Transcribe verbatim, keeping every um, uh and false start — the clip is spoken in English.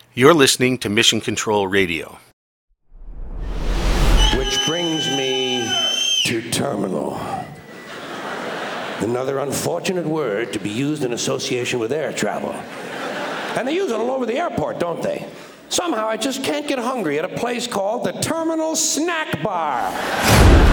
You're listening to Mission Control Radio. Which brings me to terminal. Another unfortunate word to be used in association with air travel. And they use it all over the airport, don't they? Somehow I just can't get hungry at a place called the Terminal Snack Bar.